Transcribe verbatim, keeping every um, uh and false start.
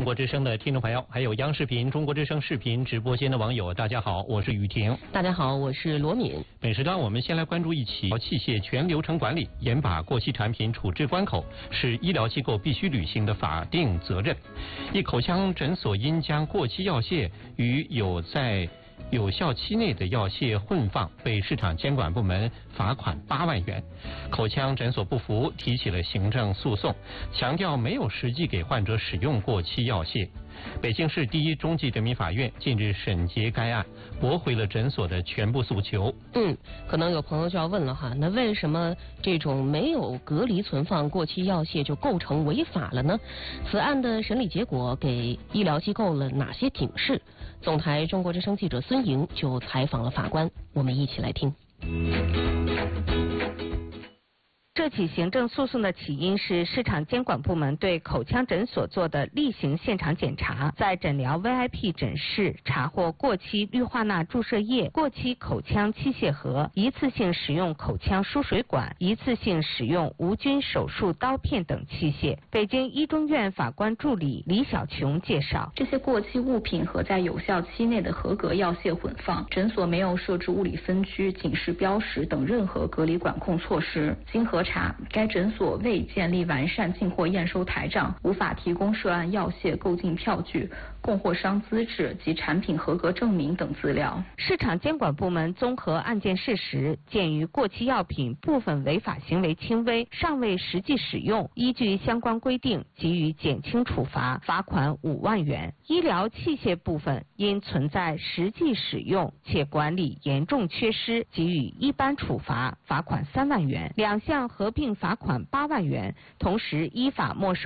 国之声的听众朋友，还有央视频、中国之声视频直播间的网友，大家好，我是雨婷。 大家好，我是罗敏。本时段我们先来关注一起器械全流程管理，严把过期产品处置关口，是医疗机构必须履行的法定责任。一口腔诊所因将过期药械与有在有效期内的药械混放，被市场监管部门罚款八万元。口腔诊所不服，提起了行政诉讼，强调没有实际给患者使用过期药械。北京市第一中级人民法院近日审结该案，驳回了诊所的全部诉求。 嗯，可能有朋友就要问了哈，那为什么这种没有隔离存放过期药械就构成违法了呢？此案的审理结果给医疗机构了哪些警示？总台中国之声记者孙莹就采访了法官，我们一起来听。 这起行政诉讼的起因是市场监管部门对口腔诊所做的例行现场检查，在诊疗 V I P 诊室查获过期氯化钠注射液、过期口腔器械盒、一次性使用口腔输水管、一次性使用无菌手术刀片等器械。北京一中院法官助理李小琼介绍， 这些过期物品和在有效期内的合格药械混放，诊所没有设置物理分区、警示标识等任何隔离管控措施。经核查，该诊所未建立完善进货验收台账，无法提供涉案药械购进票据、供货商资质及产品合格证明等资料。 市场监管部门综合案件事实，鉴于过期药品部分违法行为轻微，尚未实际使用，依据相关规定给予减轻处罚，罚款五万元。医疗器械部分因存在实际使用且管理严重缺失，给予一般处罚，罚款三万元。两项合并罚款八万元，同时依法没收